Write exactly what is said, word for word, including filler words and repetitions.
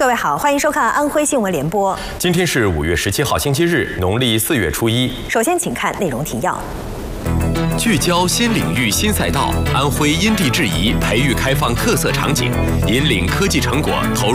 各位好，欢迎收看安徽新闻联播。 今天是五月十七号，星期日，农历四月初一。 首先，请看内容提要。 聚焦新领域、新赛道，安徽因地制宜培育开放特色场景，引领科技成果投入。